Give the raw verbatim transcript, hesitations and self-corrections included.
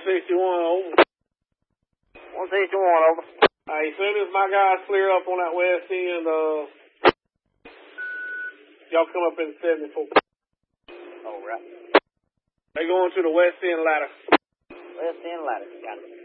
sixty-one, over. one sixty-one, over. Alright, as soon as my guys clear up on that west end, uh, y'all come up in seventy-four. All right. They going to the west end ladder. West end ladder, got it.